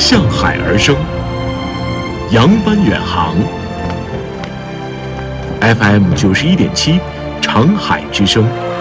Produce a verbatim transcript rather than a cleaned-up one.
向海而生，扬帆远航。F M 九十一点七，长海之声。